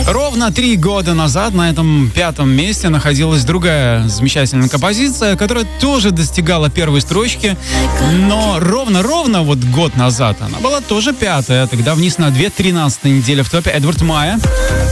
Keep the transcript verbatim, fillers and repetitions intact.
Ровно три года назад на этом пятом месте находилась другая замечательная композиция, которая тоже достигала первой строчки, но ровно-ровно вот год назад она была тоже пятая. Тогда вниз на две тринадцатые недели в топе Эдвард Майя